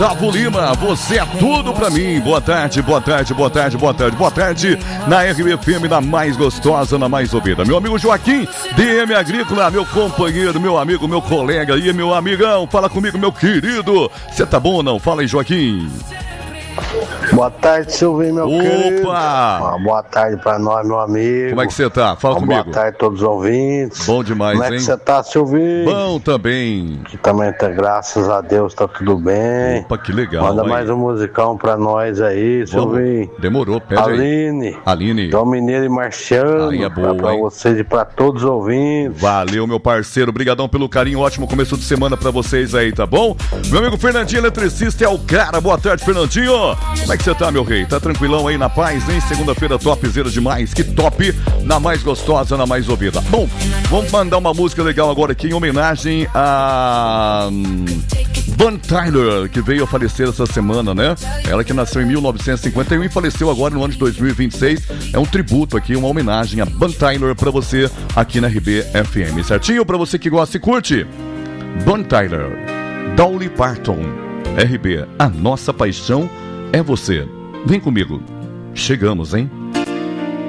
Gustavo Lima, você é tudo pra mim. Boa tarde, boa tarde, boa tarde, boa tarde, boa tarde. Na RBFM, na mais gostosa, na mais ouvida. Meu amigo Joaquim, DM Agrícola, meu companheiro, meu amigo, meu colega aí, meu amigão. Fala comigo, meu querido. Você tá bom ou não? Fala aí, Joaquim. Boa tarde, Silvinho, meu querido. Opa! Boa tarde pra nós, meu amigo. Como é que você tá? Fala comigo. Boa tarde a todos os ouvintes. Bom demais, Como é hein? que você tá, Silvinho? Bom também. Que também tá, graças a Deus, tá tudo bem. Opa, que legal. Manda aí mais um musicão pra nós aí, Silvinho. Demorou, pede Aline. aí. Aline. Dom Mineiro e Marciano. Aí é boa, pra vocês e pra todos os ouvintes. Valeu, meu parceiro. Obrigadão pelo carinho. Ótimo começo de semana pra vocês aí, tá bom? Meu amigo Fernandinho, eletricista, é o cara. Boa tarde, Fernandinho. Como é que você tá, meu rei? Tá tranquilão aí na paz, hein? Segunda-feira topzera demais. Que top. Na mais gostosa, na mais ouvida. Bom, vamos mandar uma música legal agora aqui em homenagem a Bonnie Tyler, que veio a falecer essa semana, né? Ela que nasceu em 1951 e faleceu agora no ano de 2026. É um tributo aqui, uma homenagem a Bonnie Tyler pra você aqui na RBFM, certinho? Pra você que gosta e curte. Bonnie Tyler, Dolly Parton, RB, a nossa paixão é você. Vem comigo. Chegamos, hein?